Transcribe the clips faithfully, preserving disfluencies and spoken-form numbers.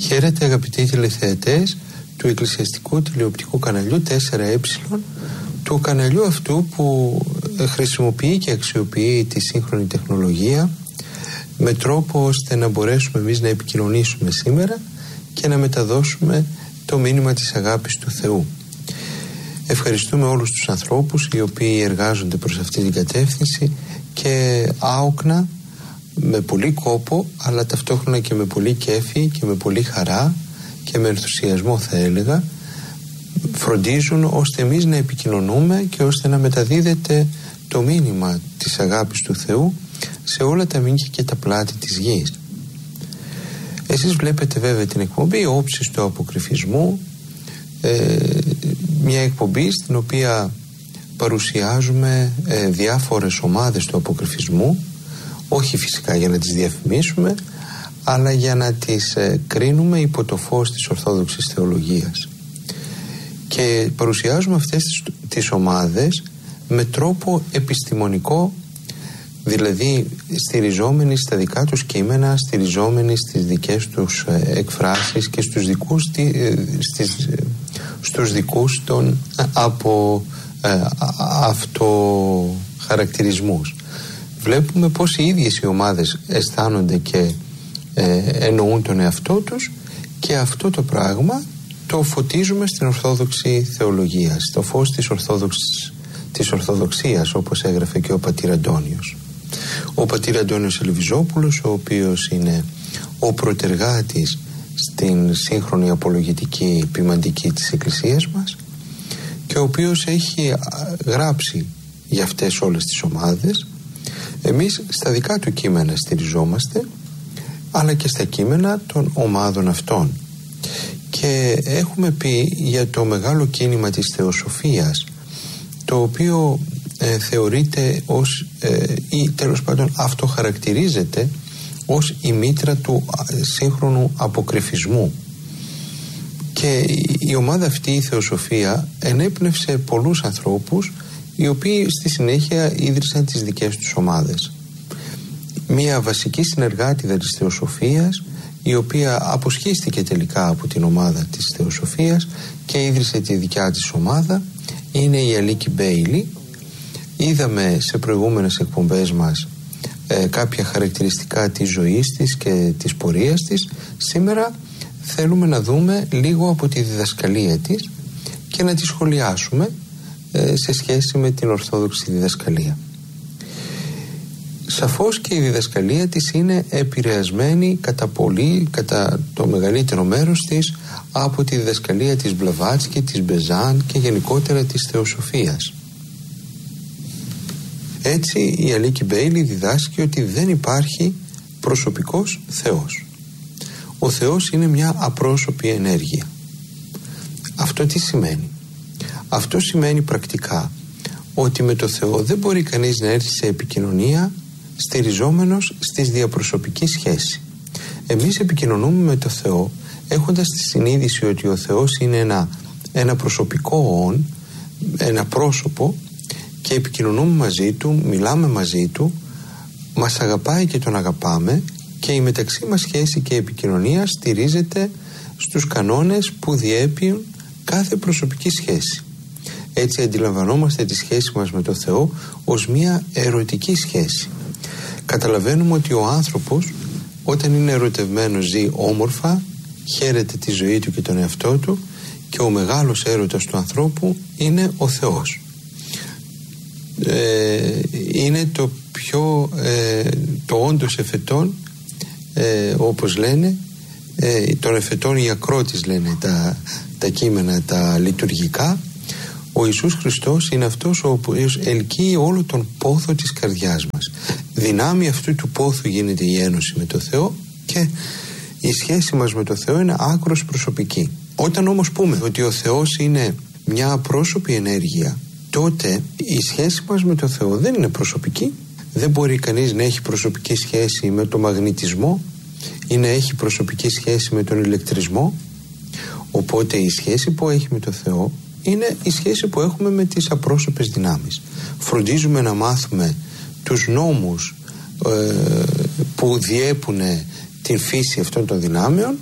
Χαίρετε αγαπητοί τηλεθεατές του εκκλησιαστικού τηλεοπτικού καναλιού τέσσερα ε, του καναλιού αυτού που χρησιμοποιεί και αξιοποιεί τη σύγχρονη τεχνολογία με τρόπο ώστε να μπορέσουμε εμείς να επικοινωνήσουμε σήμερα και να μεταδώσουμε το μήνυμα της αγάπης του Θεού. Ευχαριστούμε όλους τους ανθρώπους οι οποίοι εργάζονται προς αυτή την κατεύθυνση και άοκνα, με πολύ κόπο, αλλά ταυτόχρονα και με πολύ κέφι και με πολύ χαρά και με ενθουσιασμό, θα έλεγα, φροντίζουν ώστε εμείς να επικοινωνούμε και ώστε να μεταδίδεται το μήνυμα της αγάπης του Θεού σε όλα τα μήκη και τα πλάτη της γης. Εσείς βλέπετε βέβαια την εκπομπή Όψεις του Αποκρυφισμού, ε, μια εκπομπή στην οποία παρουσιάζουμε ε, διάφορες ομάδες του αποκρυφισμού, όχι φυσικά για να τις διαφημίσουμε, αλλά για να τις ε, κρίνουμε υπό το φως της Ορθόδοξης Θεολογίας. Και παρουσιάζουμε αυτές τις, τις ομάδες με τρόπο επιστημονικό, δηλαδή στηριζόμενοι στα δικά τους κείμενα, στηριζόμενοι στις δικές τους ε, εκφράσεις και στους δικούς, ε, στις, ε, στους δικούς των από ε, αυτοχαρακτηρισμούς. Βλέπουμε πως οι ίδιες οι ομάδες αισθάνονται και ε, εννοούν τον εαυτό τους, και αυτό το πράγμα το φωτίζουμε στην Ορθόδοξη Θεολογία, στο φως της, Ορθόδοξης, της Ορθοδοξίας, όπως έγραφε και ο πατήρ Αντώνιος. Ο πατήρ Αντώνιος Ελβιζόπουλος, ο οποίος είναι ο προτεργάτης στην σύγχρονη απολογητική ποιμαντική της Εκκλησίας μας και ο οποίος έχει γράψει για αυτές όλες τις ομάδες. Εμείς στα δικά του κείμενα στηριζόμαστε, αλλά και στα κείμενα των ομάδων αυτών, και έχουμε πει για το μεγάλο κίνημα της θεοσοφίας, το οποίο ε, θεωρείται ως ε, ή τέλος πάντων αυτοχαρακτηρίζεται ως η μήτρα του σύγχρονου αποκρυφισμού. Και η ομάδα αυτή, η θεοσοφία, ενέπνευσε πολλούς ανθρώπους οι οποίοι στη συνέχεια ίδρυσαν τις δικές τους ομάδες. Μία βασική συνεργάτηδα της θεοσοφίας, η οποία αποσχίστηκε τελικά από την ομάδα της θεοσοφίας και ίδρυσε τη δικιά της ομάδα, είναι η Αλίκη Μπέιλι. Είδαμε σε προηγούμενες εκπομπές μας ε, κάποια χαρακτηριστικά της ζωής της και της πορείας της. Σήμερα θέλουμε να δούμε λίγο από τη διδασκαλία της και να τη σχολιάσουμε ε, σε σχέση με την Ορθόδοξη διδασκαλία. Σαφώς και η διδασκαλία της είναι επηρεασμένη κατά πολύ, κατά το μεγαλύτερο μέρος της, από τη διδασκαλία της Μπλαβάτσκι, της Μπεζάν και γενικότερα της θεοσοφίας. Έτσι η Αλίκη Μπέιλι διδάσκει ότι δεν υπάρχει προσωπικός Θεός. Ο Θεός είναι μια απρόσωπη ενέργεια. Αυτό τι σημαίνει? Αυτό σημαίνει πρακτικά ότι με το Θεό δεν μπορεί κανείς να έρθει σε επικοινωνία στηριζόμενος στις διαπροσωπική σχέση. Εμείς επικοινωνούμε με το Θεό έχοντας τη συνείδηση ότι ο Θεός είναι ένα, ένα προσωπικό όν, ένα πρόσωπο, και επικοινωνούμε μαζί Του, μιλάμε μαζί Του, μας αγαπάει και Τον αγαπάμε, και η μεταξύ μας σχέση και επικοινωνία στηρίζεται στους κανόνες που διέπουν κάθε προσωπική σχέση. Έτσι αντιλαμβανόμαστε τη σχέση μας με το Θεό ως μια ερωτική σχέση. Καταλαβαίνουμε ότι ο άνθρωπος, όταν είναι ερωτευμένος, ζει όμορφα, χαίρεται τη ζωή του και τον εαυτό του, και ο μεγάλος έρωτας του ανθρώπου είναι ο Θεός. Ε, είναι το πιο ε, το όντως εφετών, ε, όπως λένε, ε, τον εφετών η ακρότης, λένε τα, τα κείμενα τα λειτουργικά. Ο Ιησούς Χριστός είναι αυτός ο οποίος ελκύει όλο τον πόθο της καρδιάς μας. Δυνάμει αυτού του πόθου γίνεται η ένωση με το Θεό, και η σχέση μας με το Θεό είναι άκρως προσωπική. Όταν όμως πούμε ότι ο Θεός είναι μια απρόσωπη ενέργεια, τότε η σχέση μας με το Θεό δεν είναι προσωπική. Δεν μπορεί κανείς να έχει προσωπική σχέση με το μαγνητισμό ή να έχει προσωπική σχέση με τον ηλεκτρισμό. Οπότε η σχέση που έχει με το Θεό είναι η σχέση που έχουμε με τις απρόσωπες δυνάμεις. Φροντίζουμε να μάθουμε τους νόμους ε, που διέπουν την φύση αυτών των δυνάμεων,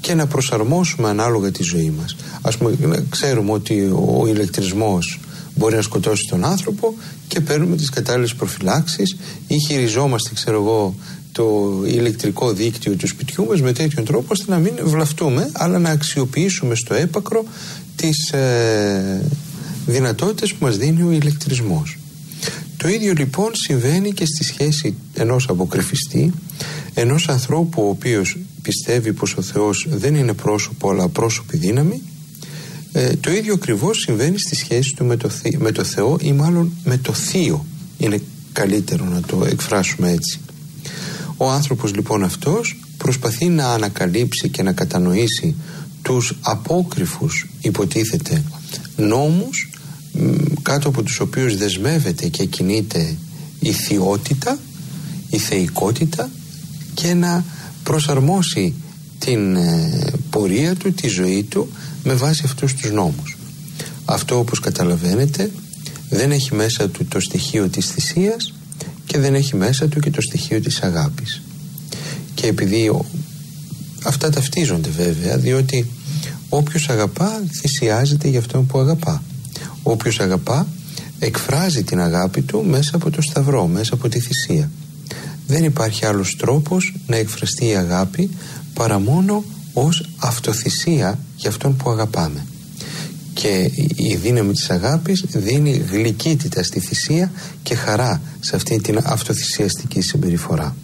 και να προσαρμόσουμε ανάλογα τη ζωή μας. Ας πούμε, ξέρουμε ότι ο ηλεκτρισμός μπορεί να σκοτώσει τον άνθρωπο και παίρνουμε τις κατάλληλες προφυλάξεις ή χειριζόμαστε, ξέρω εγώ, το ηλεκτρικό δίκτυο του σπιτιού μας με τέτοιον τρόπο ώστε να μην βλαφτούμε, αλλά να αξιοποιήσουμε στο έπακρο τις ε, δυνατότητες που μας δίνει ο ηλεκτρισμός. Το ίδιο λοιπόν συμβαίνει και στη σχέση ενός αποκρυφιστή, ενός ανθρώπου ο οποίος πιστεύει πως ο Θεός δεν είναι πρόσωπο αλλά πρόσωπη δύναμη. Ε, το ίδιο ακριβώς συμβαίνει στη σχέση του με το, με το Θεό, ή μάλλον με το Θείο, είναι καλύτερο να το εκφράσουμε έτσι. Ο άνθρωπος λοιπόν αυτός προσπαθεί να ανακαλύψει και να κατανοήσει τους απόκρυφους, υποτίθεται, νόμους κάτω από τους οποίους δεσμεύεται και κινείται η θεότητα, η θεϊκότητα, και να προσαρμόσει την ε, πορεία του, τη ζωή του με βάση αυτούς τους νόμους. Αυτό, όπως καταλαβαίνετε, δεν έχει μέσα του το στοιχείο της θυσίας και δεν έχει μέσα του και το στοιχείο της αγάπης. Και επειδή ο, αυτά ταυτίζονται βέβαια, διότι όποιος αγαπά θυσιάζεται για αυτόν που αγαπά. Όποιος αγαπά εκφράζει την αγάπη του μέσα από το σταυρό, μέσα από τη θυσία. Δεν υπάρχει άλλος τρόπος να εκφραστεί η αγάπη παρά μόνο ως αυτοθυσία για αυτόν που αγαπάμε. Και η δύναμη της αγάπης δίνει γλυκύτητα στη θυσία και χαρά σε αυτή την αυτοθυσιαστική συμπεριφορά.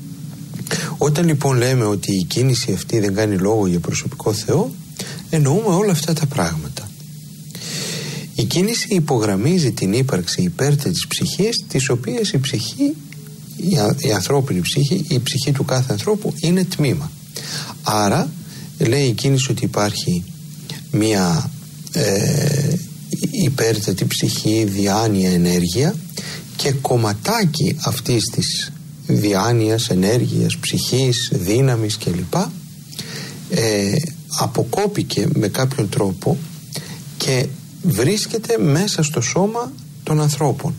Όταν λοιπόν λέμε ότι η κίνηση αυτή δεν κάνει λόγο για προσωπικό Θεό, εννοούμε όλα αυτά τα πράγματα. Η κίνηση υπογραμμίζει την ύπαρξη υπέρτατης ψυχής, της οποίας η ψυχή, η, α, η ανθρώπινη ψυχή, η ψυχή του κάθε ανθρώπου είναι τμήμα. Άρα λέει η κίνηση ότι υπάρχει μια ε, υπέρτατη ψυχή, διάνοια, ενέργεια, και κομματάκι αυτής της διάνοιας, ενέργειας, ψυχής, δύναμης κλπ. Ε, αποκόπηκε με κάποιον τρόπο και βρίσκεται μέσα στο σώμα των ανθρώπων.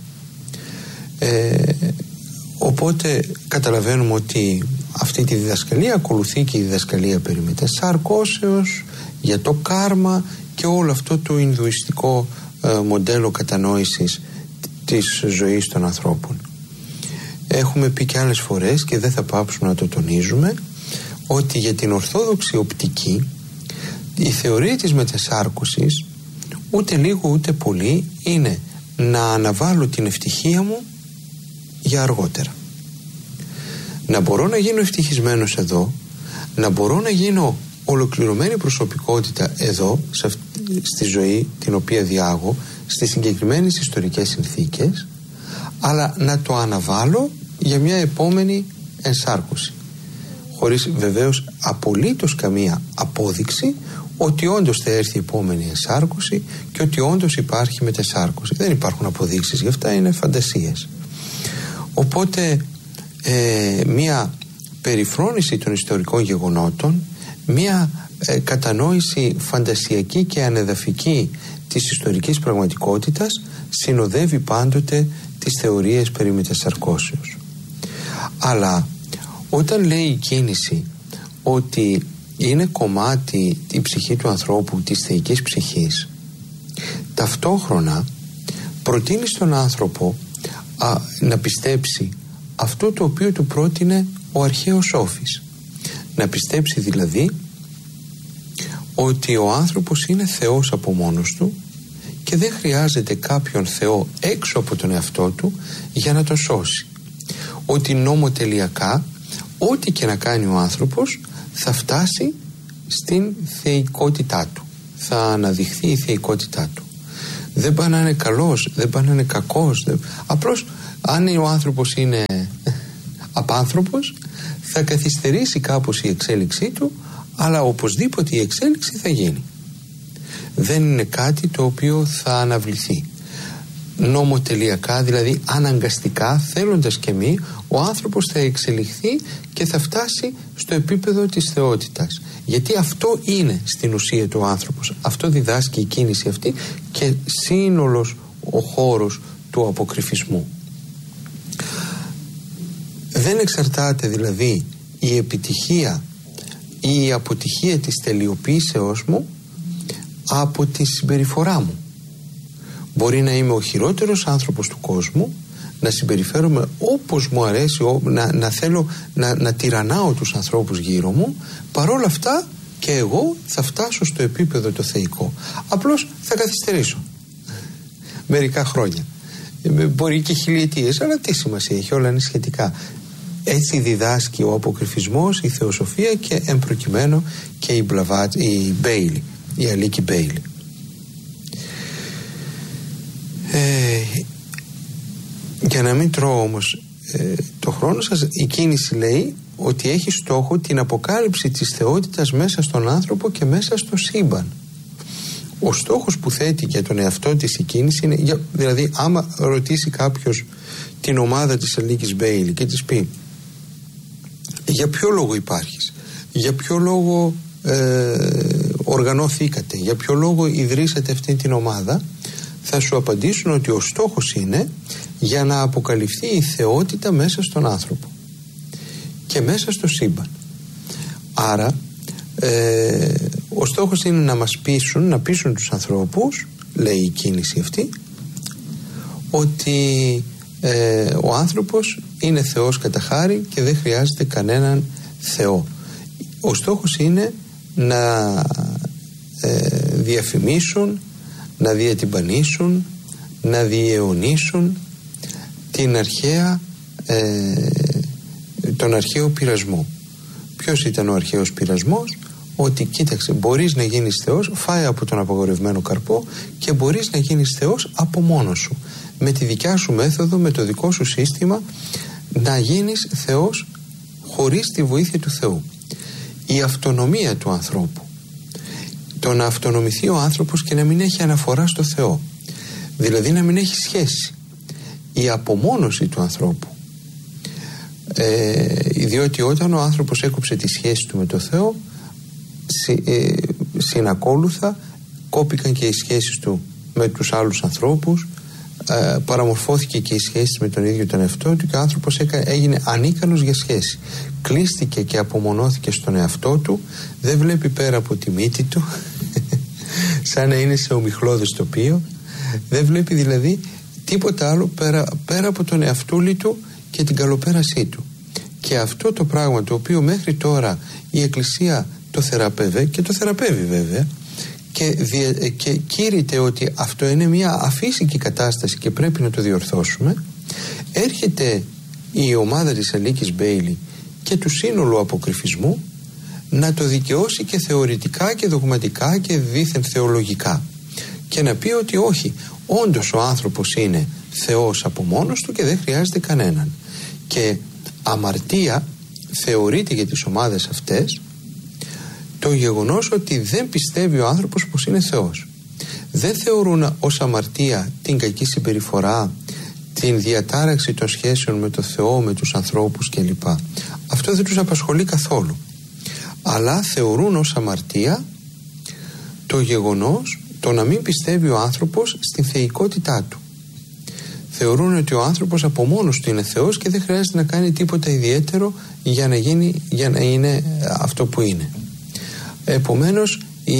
Ε, οπότε καταλαβαίνουμε ότι αυτή τη διδασκαλία ακολουθεί και η διδασκαλία περί μετασάρκωσεως, για το κάρμα και όλο αυτό το ινδουιστικό ε, μοντέλο κατανόησης της ζωής των ανθρώπων. Έχουμε πει και άλλες φορές και δεν θα πάψουμε να το τονίζουμε ότι για την ορθόδοξη οπτική η θεωρία της μετασάρκωσης ούτε λίγο ούτε πολύ είναι να αναβάλω την ευτυχία μου για αργότερα. Να μπορώ να γίνω ευτυχισμένος εδώ, να μπορώ να γίνω ολοκληρωμένη προσωπικότητα εδώ, σε αυτή, στη ζωή την οποία διάγω, στις συγκεκριμένες ιστορικές συνθήκες, αλλά να το αναβάλω για μια επόμενη ενσάρκωση, χωρίς βεβαίως απολύτως καμία απόδειξη ότι όντως θα έρθει η επόμενη ενσάρκωση και ότι όντως υπάρχει μετασάρκωση. Δεν υπάρχουν αποδείξεις γι' αυτά, είναι φαντασίες. Οπότε ε, μια περιφρόνηση των ιστορικών γεγονότων, μια ε, κατανόηση φαντασιακή και ανεδαφική της ιστορικής πραγματικότητας συνοδεύει πάντοτε τις θεωρίες περί μετασαρκώσεως. Αλλά όταν λέει η κίνηση ότι είναι κομμάτι η ψυχή του ανθρώπου της θεϊκής ψυχής, ταυτόχρονα προτείνει στον άνθρωπο α, να πιστέψει αυτό το οποίο του πρότεινε ο αρχαίος Σόφης. Να πιστέψει δηλαδή ότι ο άνθρωπος είναι Θεός από μόνος του και δεν χρειάζεται κάποιον Θεό έξω από τον εαυτό του για να τον σώσει. Ότι νομοτελειακά ό,τι και να κάνει ο άνθρωπος θα φτάσει στην θεϊκότητά του, θα αναδειχθεί η θεϊκότητά του. Δεν πάει να είναι καλός, δεν πάει να είναι κακός, δεν... απλώς αν ο άνθρωπος είναι απάνθρωπος θα καθυστερήσει κάπως η εξέλιξή του, αλλά οπωσδήποτε η εξέλιξη θα γίνει. Δεν είναι κάτι το οποίο θα αναβληθεί. Νομοτελειακά, δηλαδή αναγκαστικά, θέλοντας και μη, ο άνθρωπος θα εξελιχθεί και θα φτάσει στο επίπεδο της θεότητας. Γιατί αυτό είναι στην ουσία του άνθρωπος. Αυτό διδάσκει η κίνηση αυτή και σύνολος ο χώρος του αποκρυφισμού. Δεν εξαρτάται δηλαδή η επιτυχία η αποτυχία της τελειοποίησεώς μου από τη συμπεριφορά μου. Μπορεί να είμαι ο χειρότερος άνθρωπος του κόσμου, να συμπεριφέρομαι όπως μου αρέσει, να, να θέλω να, να τυραννάω τους ανθρώπους γύρω μου, παρόλα αυτά και εγώ θα φτάσω στο επίπεδο το θεϊκό. Απλώς θα καθυστερήσω μερικά χρόνια, μπορεί και χιλιετίες, αλλά τι σημασία έχει, όλα είναι σχετικά. Έτσι διδάσκει ο αποκρυφισμός, η θεοσοφία και εμπροκειμένου και η, Μπλαβάτ, η Μπέιλι, η Αλίκη Μπέιλι. Ε, για να μην τρώω όμως ε, το χρόνο σας, η κίνηση λέει ότι έχει στόχο την αποκάλυψη της θεότητας μέσα στον άνθρωπο και μέσα στο σύμπαν. Ο στόχος που θέτει για τον εαυτό της η κίνηση είναι, δηλαδή άμα ρωτήσει κάποιος την ομάδα της Αλίκης Μπέιλι και της πει για ποιο λόγο υπάρχεις, για ποιο λόγο ε, οργανώθηκατε, για ποιο λόγο ιδρύσατε αυτή την ομάδα, θα σου απαντήσουν ότι ο στόχος είναι για να αποκαλυφθεί η θεότητα μέσα στον άνθρωπο και μέσα στο σύμπαν. Άρα ε, ο στόχος είναι να μας πείσουν, να πείσουν τους ανθρώπους, λέει η κίνηση αυτή, ότι ε, ο άνθρωπος είναι Θεός κατά χάρη και δεν χρειάζεται κανέναν Θεό. Ο στόχος είναι να ε, διαφημίσουν, να διατυμπανίσουν, να διαιωνίσουν την αρχαία, ε, τον αρχαίο πειρασμό. Ποιος ήταν ο αρχαίος πειρασμός? Ότι κοίταξε, μπορείς να γίνεις Θεός, φάε από τον απαγορευμένο καρπό και μπορείς να γίνεις Θεός από μόνος σου, με τη δικιά σου μέθοδο, με το δικό σου σύστημα, να γίνεις Θεός χωρίς τη βοήθεια του Θεού. Η αυτονομία του ανθρώπου, το να αυτονομηθεί ο άνθρωπος και να μην έχει αναφορά στο Θεό, δηλαδή να μην έχει σχέση, η απομόνωση του ανθρώπου, ε, διότι όταν ο άνθρωπος έκοψε τη σχέση του με το Θεό, συ, ε, συνακόλουθα κόπηκαν και οι σχέσεις του με τους άλλους ανθρώπους, ε, παραμορφώθηκε και η σχέση με τον ίδιο τον εαυτό του και ο άνθρωπος έκα, έγινε ανίκανος για σχέση, κλείστηκε και απομονώθηκε στον εαυτό του, δεν βλέπει πέρα από τη μύτη του σαν να είναι σε ομιχλώδες τοπίο, δεν βλέπει δηλαδή τίποτα άλλο πέρα, πέρα από τον εαυτούλη του και την καλοπέρασή του. Και αυτό το πράγμα το οποίο μέχρι τώρα η Εκκλησία το θεραπεύει, και το θεραπεύει βέβαια, και, διε, και κήρυται ότι αυτό είναι μια αφύσικη κατάσταση και πρέπει να το διορθώσουμε, έρχεται η ομάδα της Αλίκης Μπέιλι και του σύνολου αποκρυφισμού να το δικαιώσει και θεωρητικά και δογματικά και δήθεν θεολογικά και να πει ότι όχι, όντως ο άνθρωπος είναι Θεός από μόνος του και δεν χρειάζεται κανέναν. Και αμαρτία θεωρείται για τις ομάδες αυτές το γεγονός ότι δεν πιστεύει ο άνθρωπος πως είναι Θεός. Δεν θεωρούν ως αμαρτία την κακή συμπεριφορά, την διατάραξη των σχέσεων με το Θεό, με τους ανθρώπους κλπ. Αυτό δεν τους απασχολεί καθόλου. Αλλά θεωρούν ως αμαρτία το γεγονός, το να μην πιστεύει ο άνθρωπος στην θεϊκότητά του. Θεωρούν ότι ο άνθρωπος από μόνος του είναι Θεός και δεν χρειάζεται να κάνει τίποτα ιδιαίτερο για να, γίνει, για να είναι αυτό που είναι. Επομένως η,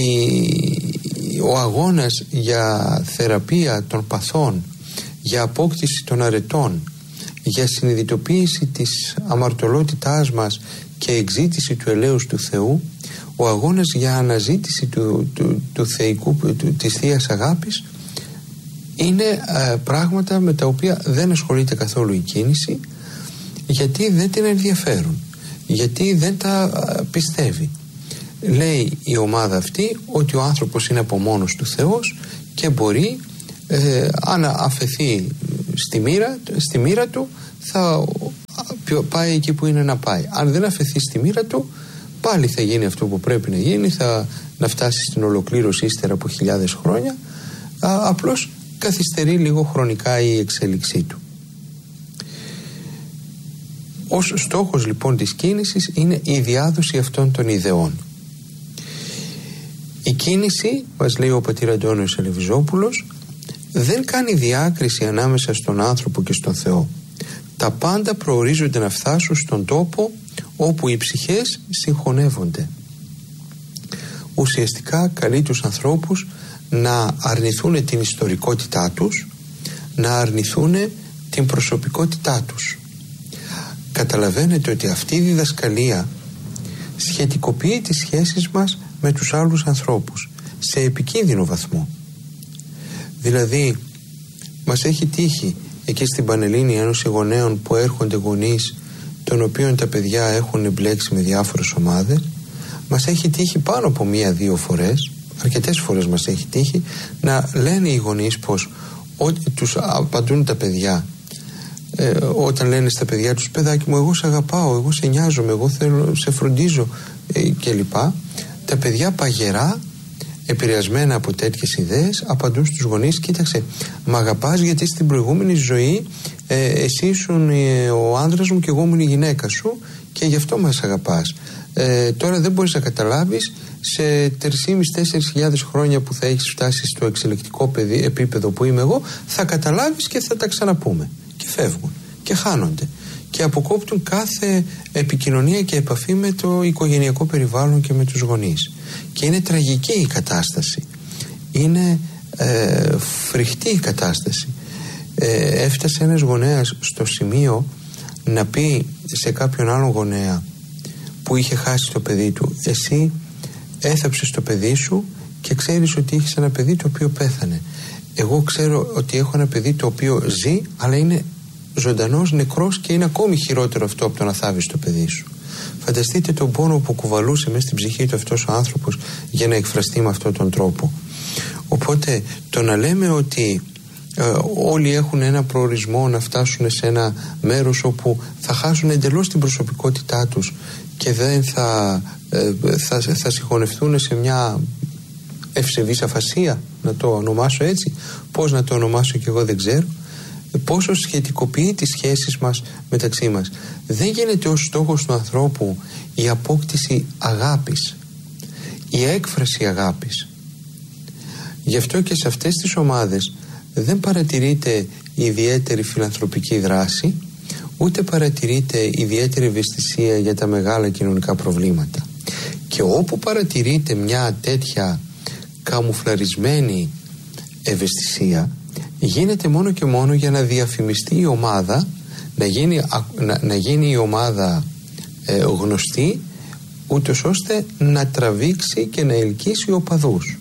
ο αγώνας για θεραπεία των παθών, για απόκτηση των αρετών, για συνειδητοποίηση της αμαρτωλότητάς μας και εξήτηση του ελέους του Θεού, ο αγώνας για αναζήτηση του, του, του θεϊκού, του, της Θείας Αγάπης, είναι ε, πράγματα με τα οποία δεν ασχολείται καθόλου η κίνηση, γιατί δεν την ενδιαφέρουν, γιατί δεν τα ε, πιστεύει. Λέει η ομάδα αυτή ότι ο άνθρωπος είναι από μόνος του Θεός και μπορεί ε, αν αφαιθεί στη μοίρα, στη μοίρα του θα πάει εκεί που είναι να πάει. Αν δεν αφαιθεί στη μοίρα του, πάλι θα γίνει αυτό που πρέπει να γίνει, θα να φτάσει στην ολοκλήρωση ύστερα από χιλιάδες χρόνια, α, απλώς καθυστερεί λίγο χρονικά η εξέλιξή του. Ως στόχος λοιπόν της κίνησης είναι η διάδοση αυτών των ιδεών. Η κίνηση, μας λέει ο πατήρ Αντώνιος Αλεβιζόπουλος, δεν κάνει διάκριση ανάμεσα στον άνθρωπο και στον Θεό. Τα πάντα προορίζονται να φτάσουν στον τόπο όπου οι ψυχές συγχωνεύονται. ουσιαστικά καλεί τους ανθρώπους να αρνηθούν την ιστορικότητά τους, να αρνηθούν την προσωπικότητά τους. Καταλαβαίνετε ότι αυτή η διδασκαλία σχετικοποιεί τις σχέσεις μας με τους άλλους ανθρώπους σε επικίνδυνο βαθμό. Δηλαδή μας έχει τύχει εκεί στην Πανελλήνια Ένωση Γονέων που έρχονται γονείς των οποίων τα παιδιά έχουν εμπλέξει με διάφορες ομάδες. Μας έχει τύχει πάνω από μία-δύο φορές, αρκετές φορές μας έχει τύχει, να λένε οι γονείς πως ό,τι τους απαντούν τα παιδιά, ε, όταν λένε στα παιδιά τους, παιδάκι μου, εγώ σε αγαπάω, εγώ σε νοιάζομαι, εγώ θέλω, σε φροντίζω ε, κλπ. Τα παιδιά παγερά, επηρεασμένα από τέτοιες ιδέες, απαντούν στους γονείς, κοίταξε, μ' αγαπάς γιατί στην προηγούμενη ζωή ε, εσύ ήσουν ε, ο άντρας μου και εγώ ήμουν η γυναίκα σου και γι' αυτό μας αγαπάς. Ε, τώρα δεν μπορείς να καταλάβεις, σε τρεις χιλιάδες με τέσσερις χιλιάδες χρόνια που θα έχεις φτάσει στο εξελικτικό παιδί, επίπεδο που είμαι εγώ, θα καταλάβεις και θα τα ξαναπούμε. Και φεύγουν και χάνονται και αποκόπτουν κάθε επικοινωνία και επαφή με το οικογενειακό περιβάλλον και με τους γονείς. Και είναι τραγική η κατάσταση, είναι ε, φρικτή η κατάσταση. ε, έφτασε ένας γονέας στο σημείο να πει σε κάποιον άλλον γονέα που είχε χάσει το παιδί του, εσύ έθαψες το παιδί σου και ξέρεις ότι έχεις ένα παιδί το οποίο πέθανε. Εγώ ξέρω ότι έχω ένα παιδί το οποίο ζει, αλλά είναι ζωντανός, νεκρός, και είναι ακόμη χειρότερο αυτό από το να θάβεις το παιδί σου. Φανταστείτε τον πόνο που κουβαλούσε μέσα στην ψυχή του αυτός ο άνθρωπος για να εκφραστεί με αυτόν τον τρόπο. Οπότε το να λέμε ότι ε, όλοι έχουν ένα προορισμό να φτάσουν σε ένα μέρος όπου θα χάσουν εντελώς την προσωπικότητά τους και δεν θα, ε, θα, θα συγχωνευτούν σε μια ευσεβής αφασία, να το ονομάσω έτσι, πώς να το ονομάσω και εγώ δεν ξέρω, πόσο σχετικοποιεί τις σχέσεις μας μεταξύ μας. Δεν γίνεται ως στόχος του ανθρώπου η απόκτηση αγάπης, η έκφραση αγάπης. Γι' αυτό και σε αυτές τις ομάδες δεν παρατηρείται ιδιαίτερη φιλανθρωπική δράση, ούτε παρατηρείται ιδιαίτερη ευαισθησία για τα μεγάλα κοινωνικά προβλήματα. Και όπου παρατηρείται μια τέτοια καμουφλαρισμένη ευαισθησία, γίνεται μόνο και μόνο για να διαφημιστεί η ομάδα, να γίνει, να, να γίνει η ομάδα ε, γνωστή, ούτως ώστε να τραβήξει και να ελκύσει οπαδούς.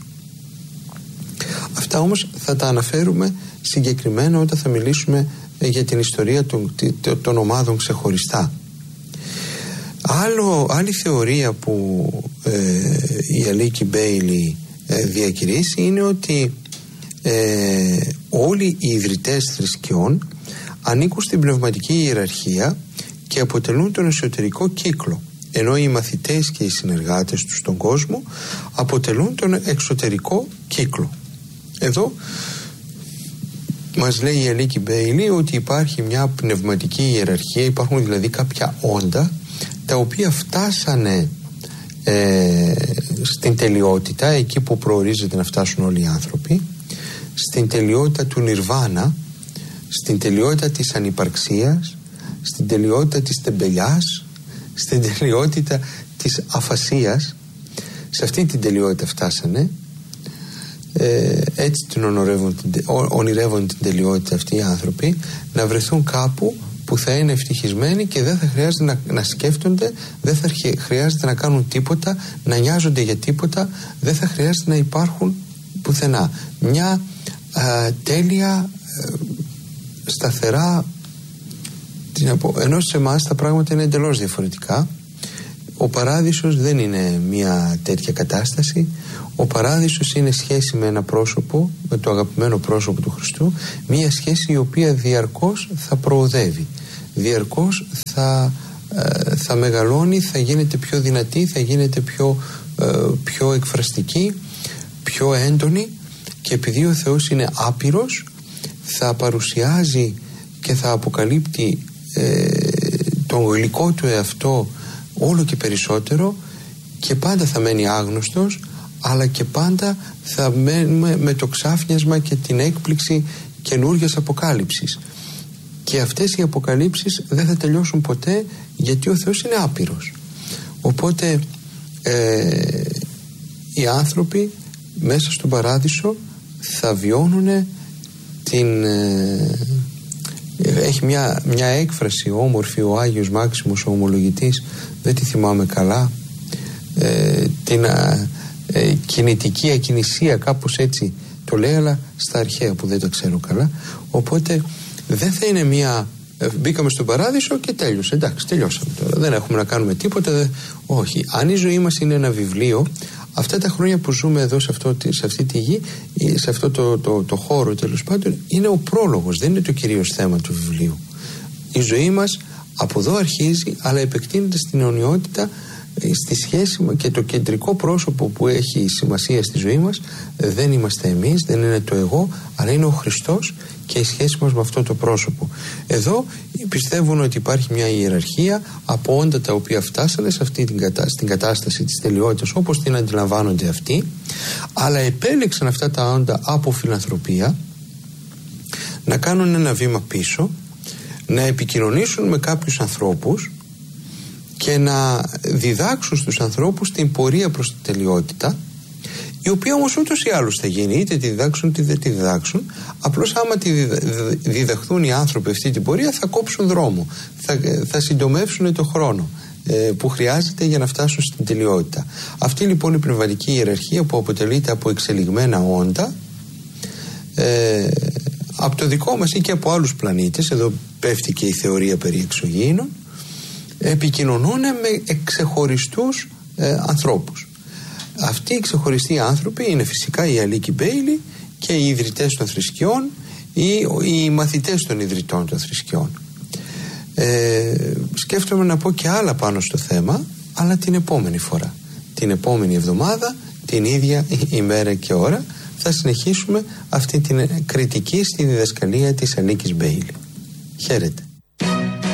Αυτά όμως θα τα αναφέρουμε συγκεκριμένα όταν θα μιλήσουμε ε, για την ιστορία των, των ομάδων ξεχωριστά. Άλλο, άλλη θεωρία που ε, η Αλίκη Μπέιλι ε, διακηρύσει είναι ότι ε, όλοι οι ιδρυτές θρησκειών ανήκουν στην πνευματική ιεραρχία και αποτελούν τον εσωτερικό κύκλο, ενώ οι μαθητές και οι συνεργάτες τους στον κόσμο αποτελούν τον εξωτερικό κύκλο. Εδώ μας λέει η Αλίκη Μπέιλι ότι υπάρχει μια πνευματική ιεραρχία, υπάρχουν δηλαδή κάποια όντα τα οποία φτάσανε ε, στην τελειότητα, εκεί που προορίζεται να φτάσουν όλοι οι άνθρωποι, στην τελειότητα του νιρβάνα, στην τελειότητα της ανυπαρξίας, στην τελειότητα της τεμπελιάς, στην τελειότητα της αφασίας. Σε αυτή την τελειότητα φτάσανε. ε, έτσι την ονειρεύουν την τελειότητα αυτοί οι άνθρωποι, να βρεθούν κάπου που θα είναι ευτυχισμένοι και δεν θα χρειάζεται να, να σκέφτονται, δεν θα χρειάζεται να κάνουν τίποτα, να νοιάζονται για τίποτα, δεν θα χρειάζεται να υπάρχουν πουθενά. Μια α, τέλεια, α, σταθερά, τι να πω, ενώ σε εμάς τα πράγματα είναι εντελώς διαφορετικά. Ο παράδεισος δεν είναι μια τέτοια κατάσταση. Ο παράδεισος είναι σχέση με ένα πρόσωπο, με το αγαπημένο πρόσωπο του Χριστού, μια σχέση η οποία διαρκώς θα προοδεύει, διαρκώς θα, ε, θα μεγαλώνει, θα γίνεται πιο δυνατή, θα γίνεται πιο, ε, πιο εκφραστική, πιο έντονη, και επειδή ο Θεός είναι άπειρος, θα παρουσιάζει και θα αποκαλύπτει ε, τον γλυκό του εαυτό όλο και περισσότερο, και πάντα θα μένει άγνωστος, αλλά και πάντα θα μένουμε με το ξάφνιασμα και την έκπληξη καινούργιας αποκάλυψης. Και αυτές οι αποκαλύψεις δεν θα τελειώσουν ποτέ, γιατί ο Θεός είναι άπειρος. Οπότε ε, οι άνθρωποι μέσα στον Παράδεισο θα βιώνουν την... Ε, έχει μια, μια έκφραση όμορφη ο Άγιος Μάξιμος ο Ομολογητής, δεν τη θυμάμαι καλά, ε, την ε, κινητική ακινησία, κάπως έτσι το λέει, αλλά στα αρχαία που δεν τα ξέρω καλά. Οπότε δεν θα είναι μια ε, μπήκαμε στον Παράδεισο και τέλειωσε, εντάξει, τελειώσαμε τώρα, δεν έχουμε να κάνουμε τίποτα, δε, όχι. Αν η ζωή μας είναι ένα βιβλίο, αυτά τα χρόνια που ζούμε εδώ σε, αυτό, σε αυτή τη γη, σε αυτό το, το, το χώρο τέλος πάντων, είναι ο πρόλογος, δεν είναι το κυρίως θέμα του βιβλίου. Η ζωή μας από εδώ αρχίζει, αλλά επεκτείνεται στην αιωνιότητα, στη σχέση και το κεντρικό πρόσωπο που έχει σημασία στη ζωή μας δεν είμαστε εμείς, δεν είναι το εγώ, αλλά είναι ο Χριστός και η σχέση μας με αυτό το πρόσωπο. Εδώ πιστεύουν ότι υπάρχει μια ιεραρχία από όντα τα οποία φτάσανε σε αυτή την, κατά, στην κατάσταση της τελειότητας όπως την αντιλαμβάνονται αυτοί, αλλά επέλεξαν αυτά τα όντα από φιλανθρωπία να κάνουν ένα βήμα πίσω, να επικοινωνήσουν με κάποιους ανθρώπους και να διδάξουν στους ανθρώπους την πορεία προς τη τελειότητα, η οποία όμως ούτως ή άλλως θα γίνει, είτε τη διδάξουν είτε δεν τη διδάξουν. Απλώς άμα τη διδαχθούν οι άνθρωποι αυτή την πορεία θα κόψουν δρόμο, θα, θα συντομεύσουν το χρόνο ε, που χρειάζεται για να φτάσουν στην τελειότητα. Αυτή λοιπόν η πνευματική ιεραρχία που αποτελείται από εξελιγμένα όντα ε, από το δικό μας ή και από άλλους πλανήτες, εδώ πέφτει και η θεωρία περί εξωγήινων, επικοινωνούν με ξεχωριστούς ε, ανθρώπους. Αυτοί οι ξεχωριστοί άνθρωποι είναι φυσικά οι Αλίκοι Μπέιλι και οι ιδρυτές των θρησκειών ή οι μαθητές των ιδρυτών των θρησκειών. Ε, σκέφτομαι να πω και άλλα πάνω στο θέμα, αλλά την επόμενη φορά. Την επόμενη εβδομάδα, την ίδια ημέρα και ώρα, θα συνεχίσουμε αυτή την κριτική στη διδασκαλία της Αλίκης Μπέιλι. Χαίρετε.